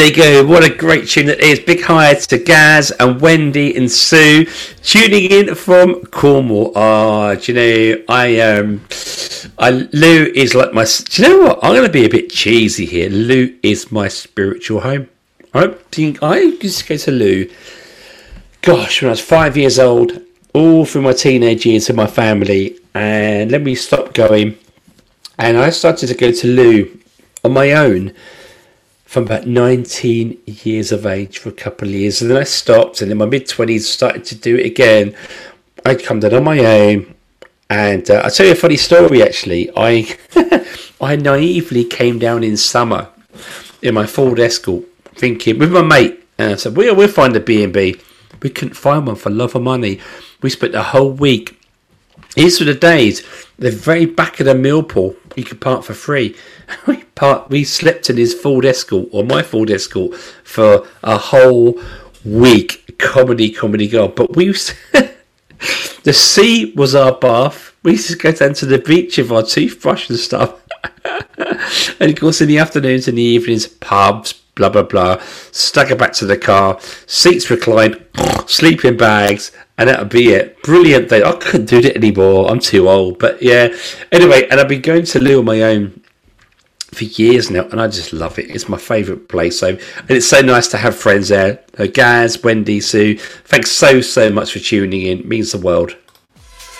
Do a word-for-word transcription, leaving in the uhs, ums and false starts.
There you go. What a great tune that is. Big hi to Gaz and Wendy and Sue tuning in from Cornwall. Ah, oh, do you know, I um, I Lou is like my. Do you know what? I'm going to be a bit cheesy here. Lou is my spiritual home. I think I used to go to Lou. Gosh, when I was five years old, all through my teenage years with my family, and then we stopped going, and I started to go to Lou on my own from about nineteen years of age for a couple of years, and then I stopped, and in my mid-twenties started to do it again. I'd come down on my own, and uh, I'll tell you a funny story actually. I I naively came down in summer in my Ford Escort, thinking, with my mate, and I said, we'll, we'll find a B and B. We couldn't find one for love of money. We spent the whole week. These were the days, the very back of the Millpool, you could park for free. We parked, we slept in his Ford Escort, or my Ford Escort, for a whole week. Comedy, comedy gold. But we used to, the sea was our bath. We used to go down to the beach with our toothbrush and stuff. And of course, in the afternoons and the evenings, pubs, blah, blah, blah. Stuck it back to the car. Seats reclined, sleeping bags. And that'll be it. Brilliant day. I couldn't do it anymore. I'm too old. But yeah. Anyway, and I've been going to Lou on my own for years now, and I just love it. It's my favourite place. So, and it's so nice to have friends there. So Gaz, Wendy, Sue, thanks so, so much for tuning in. It means the world.